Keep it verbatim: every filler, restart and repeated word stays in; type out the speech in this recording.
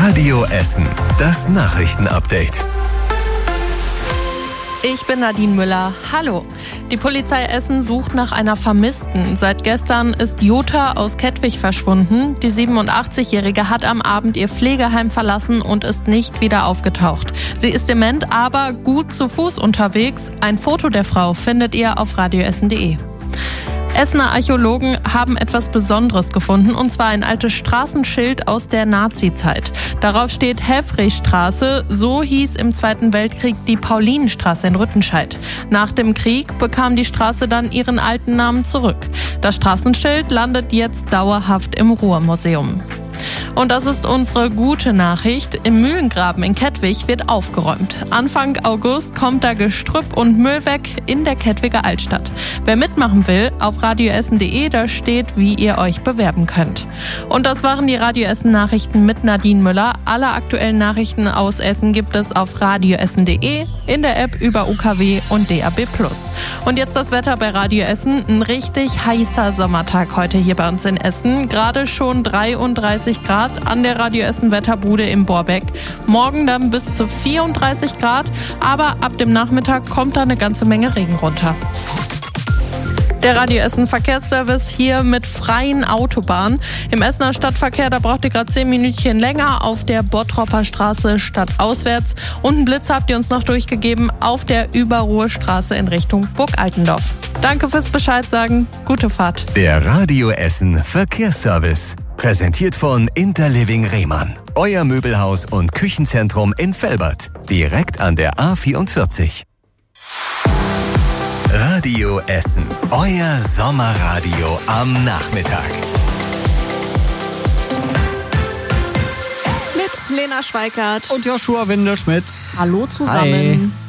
Radio Essen, das Nachrichtenupdate. Ich bin Nadine Müller. Hallo. Die Polizei Essen sucht nach einer Vermissten. Seit gestern ist Jutta aus Kettwig verschwunden. Die siebenundachtzigjährige hat am Abend ihr Pflegeheim verlassen und ist nicht wieder aufgetaucht. Sie ist dement, aber gut zu Fuß unterwegs. Ein Foto der Frau findet ihr auf radioessen punkt de. Essener Archäologen haben etwas Besonderes gefunden, und zwar ein altes Straßenschild aus der Nazi-Zeit. Darauf steht Helfrichstraße, so hieß im Zweiten Weltkrieg die Paulinenstraße in Rüttenscheid. Nach dem Krieg bekam die Straße dann ihren alten Namen zurück. Das Straßenschild landet jetzt dauerhaft im Ruhrmuseum. Und das ist unsere gute Nachricht. Im Mühlengraben in Kettwig wird aufgeräumt. Anfang August kommt da Gestrüpp und Müll weg in der Kettwiger Altstadt. Wer mitmachen will, auf radioessen punkt de, da steht, wie ihr euch bewerben könnt. Und das waren die Radio Essen Nachrichten mit Nadine Müller. Alle aktuellen Nachrichten aus Essen gibt es auf radioessen punkt de, in der App über U K W und D A B plus. Und jetzt das Wetter bei Radio Essen. Ein richtig heißer Sommertag heute hier bei uns in Essen. Gerade schon dreiunddreißig Grad an der Radio Essen Wetterbude im Borbeck. Morgen dann bis zu vierunddreißig Grad, aber ab dem Nachmittag kommt da eine ganze Menge Regen runter. Der Radio Essen Verkehrsservice hier mit freien Autobahnen. Im Essener Stadtverkehr, da braucht ihr gerade zehn Minütchen länger auf der Bottropper Straße stadtauswärts. Und einen Blitz habt ihr uns noch durchgegeben auf der Überruhrstraße in Richtung Burg Altendorf. Danke fürs Bescheid sagen. Gute Fahrt. Der Radio Essen Verkehrsservice. Präsentiert von Interliving Rehmann. Euer Möbelhaus und Küchenzentrum in Velbert. Direkt an der A vierundvierzig. Radio Essen. Euer Sommerradio am Nachmittag. Mit Lena Schweikart und Joshua Windelschmidt. Hallo zusammen. Hi.